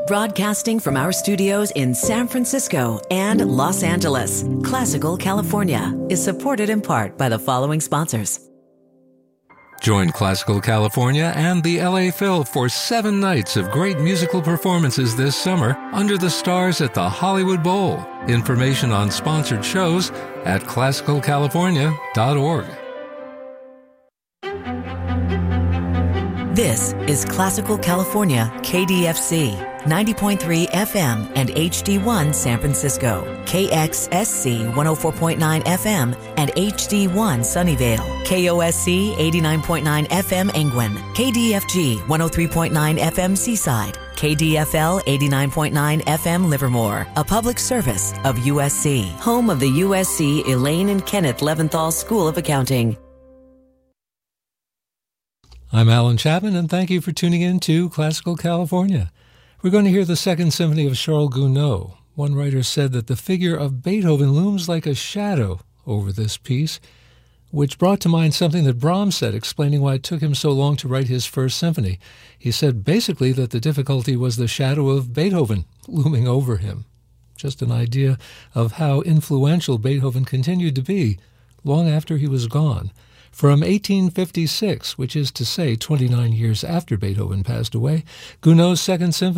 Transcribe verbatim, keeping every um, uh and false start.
Broadcasting from our studios in San Francisco and Los Angeles, Classical California is supported in part by the following sponsors. Join Classical California and the L A Phil for seven nights of great musical performances this summer under the stars at the Hollywood Bowl. Information on sponsored shows at classical california dot org. This is Classical California K D F C, ninety point three F M and H D one San Francisco, K X S C one oh four point nine F M and H D one Sunnyvale, K O S C eighty-nine point nine F M Angwin, K D F G one oh three point nine F M Seaside, K D F L eighty-nine point nine F M Livermore, a public service of U S C, home of the U S C Elaine and Kenneth Leventhal School of Accounting. I'm Alan Chapman, and thank you for tuning in to Classical California. We're going to hear the Second Symphony of Charles Gounod. One writer said that the figure of Beethoven looms like a shadow over this piece, which brought to mind something that Brahms said, explaining why it took him so long to write his first symphony. He said basically that the difficulty was the shadow of Beethoven looming over him. Just an idea of how influential Beethoven continued to be long after he was gone. From eighteen fifty-six, which is to say twenty-nine years after Beethoven passed away, Gounod's Second Symphony